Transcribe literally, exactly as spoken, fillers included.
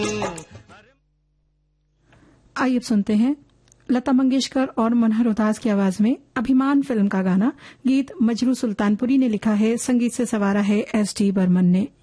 आइए अब सुनते हैं लता मंगेशकर और मनोहर उदास की आवाज में अभिमान फिल्म का गाना। गीत मजरू सुल्तानपुरी ने लिखा है, संगीत से सवारा है एस टी बर्मन ने।